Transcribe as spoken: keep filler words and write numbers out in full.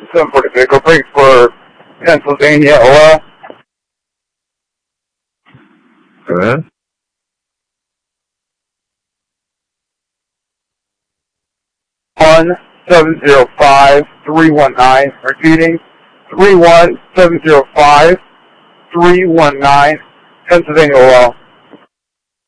seven forty-six, go break for Pennsylvania, O L. Go ahead. one seven zero five three one nine, repeating, three one seven zero five three one nine, Pennsylvania, O L.